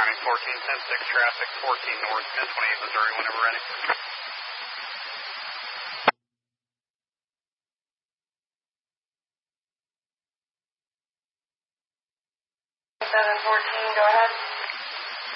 Army 14-10-6, traffic 14 north, 1028 Missouri, whenever ready. 714, go ahead.